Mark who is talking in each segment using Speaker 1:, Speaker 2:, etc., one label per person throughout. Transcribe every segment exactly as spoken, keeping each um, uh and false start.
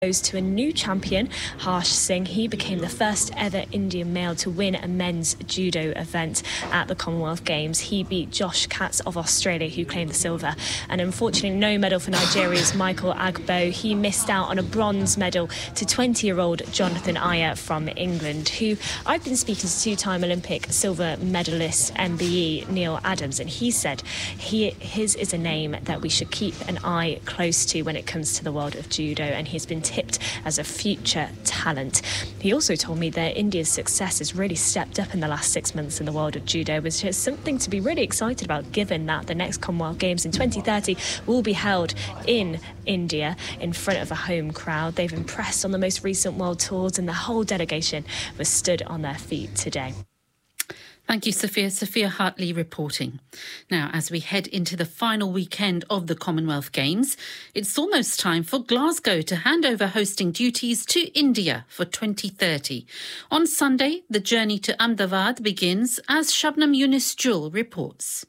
Speaker 1: goes to a new champion, Harsh Singh. He became the first ever Indian male to win a men's judo event at the Commonwealth Games. He beat Josh Katz of Australia, who claimed the silver. And unfortunately, no medal for Nigeria's Michael Agbo. He missed out on a bronze medal to twenty-year-old Jonathan Iyer from England, who I've been speaking to two-time Olympic silver medalist M B E Neil Adams, and he said he his is a name that we should keep an eye close to when it comes to the world of judo, and he's been tipped as a future talent. He also told me that India's success has really stepped up in the last six months in the world of judo, which is something to be really excited about, given that the next Commonwealth Games in twenty thirty will be held in India in front of a home crowd. They've impressed on the most recent world tours, and the whole delegation was stood on their feet today.
Speaker 2: Thank you, Sophia. Sophia Hartley reporting. Now, as we head into the final weekend of the Commonwealth Games, it's almost time for Glasgow to hand over hosting duties to India for twenty thirty. On Sunday, the journey to Ahmedabad begins, as Shabnam Yunus-Jul reports.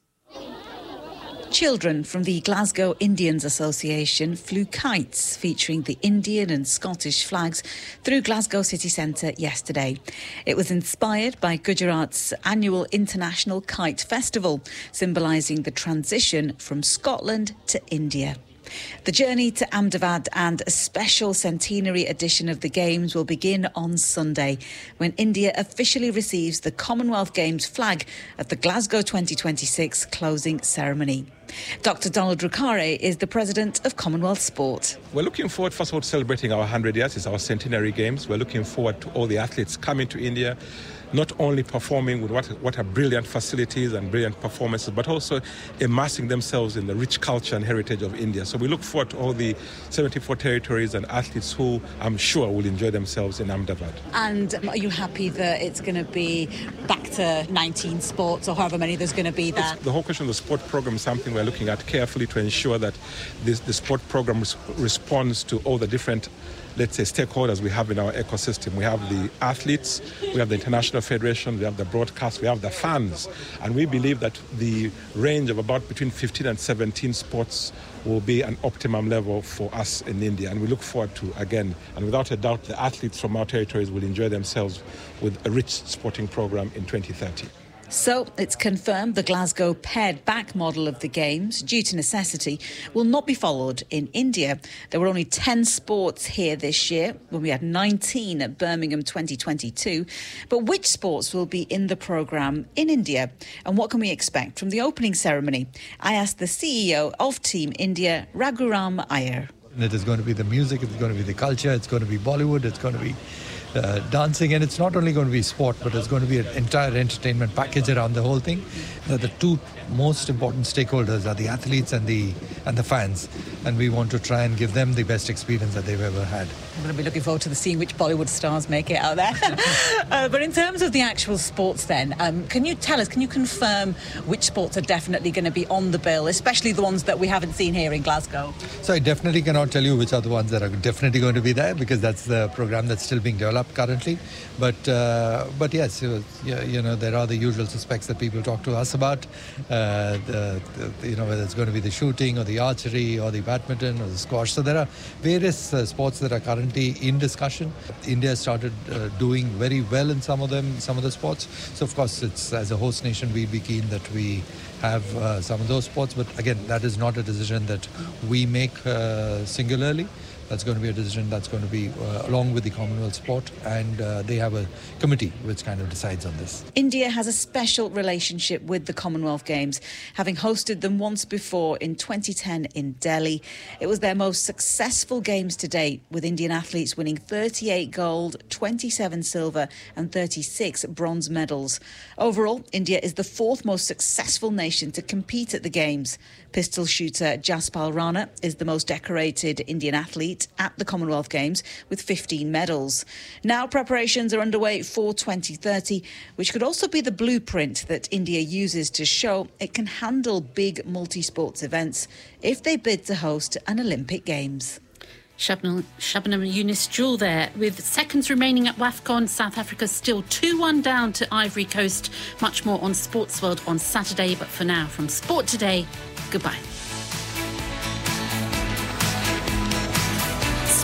Speaker 3: Children from the Glasgow Indians Association flew kites featuring the Indian and Scottish flags through Glasgow city centre yesterday. It was inspired by Gujarat's annual International Kite Festival, symbolising the transition from Scotland to India. The journey to Ahmedabad and a special centenary edition of the Games will begin on Sunday, when India officially receives the Commonwealth Games flag at the Glasgow twenty twenty-six closing ceremony. Doctor Donald Rukare is the president of Commonwealth Sport.
Speaker 4: We're looking forward, first of all, to celebrating our one hundred years. It's our centenary Games. We're looking forward to all the athletes coming to India, not only performing with what, what are brilliant facilities and brilliant performances, but also immersing themselves in the rich culture and heritage of India. So we look forward to all the seventy-four territories and athletes who I'm sure will enjoy themselves in Ahmedabad.
Speaker 3: And are you happy that it's going to be back to nineteen sports, or however many there's going to be there?
Speaker 4: It's, the whole question of the sport program is something we're looking at carefully to ensure that this, the sport program res- responds to all the different, let's say, stakeholders we have in our ecosystem. We have the athletes, we have the international federation, we have the broadcast, we have the fans. And we believe that the range of about between fifteen and seventeen sports will be an optimum level for us in India. And we look forward to, again, and without a doubt, the athletes from our territories will enjoy themselves with a rich sporting program in twenty thirty.
Speaker 3: So it's confirmed the Glasgow pared-back model of the Games, due to necessity, will not be followed in India. There were only ten sports here this year, when we had nineteen at Birmingham twenty twenty-two. But which sports will be in the programme in India? And what can we expect from the opening ceremony? I asked the C E O of Team India, Raghuram Iyer.
Speaker 5: It is going to be the music, it's going to be the culture, it's going to be Bollywood, it's going to be Uh, dancing, and it's not only going to be sport, but it's going to be an entire entertainment package around the whole thing. Uh, the two most important stakeholders are the athletes and the and the fans, and we want to try and give them the best experience that they've ever had.
Speaker 3: I'm going to be looking forward to the seeing which Bollywood stars make it out there. uh, but in terms of the actual sports then, um, can you tell us, can you confirm which sports are definitely going to be on the bill, especially the ones that we haven't seen here in Glasgow?
Speaker 5: So I definitely cannot tell you which are the ones that are definitely going to be there, because that's the program that's still being developed currently. But uh, but yes, you, you know, there are the usual suspects that people talk to us about, uh, the, the, you know, whether it's going to be the shooting or the archery or the badminton or the squash. So there are various uh, sports that are currently in discussion. India started uh, doing very well in some of them, some of the sports. So of course, it's as a host nation, we'd be keen that we have uh, some of those sports. But again, that is not a decision that we make uh, singularly. That's going to be a decision that's going to be uh, along with the Commonwealth Sport, and uh, they have a committee which kind of decides on this.
Speaker 3: India has a special relationship with the Commonwealth Games, having hosted them once before in twenty ten in Delhi. It was their most successful Games to date, with Indian athletes winning thirty-eight gold, twenty-seven silver and thirty-six bronze medals. Overall, India is the fourth most successful nation to compete at the Games. Pistol shooter Jaspal Rana is the most decorated Indian athlete at the Commonwealth Games, with fifteen medals. Now preparations are underway for twenty thirty, which could also be the blueprint that India uses to show it can handle big multi-sports events if they bid to host an Olympic Games.
Speaker 2: Shabnam, Shabnam Yunus-Jul there. With seconds remaining at WAFCON, South Africa still two one down to Ivory Coast. Much more on Sports World on Saturday, but for now, from Sport Today, goodbye.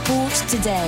Speaker 6: Sport Today.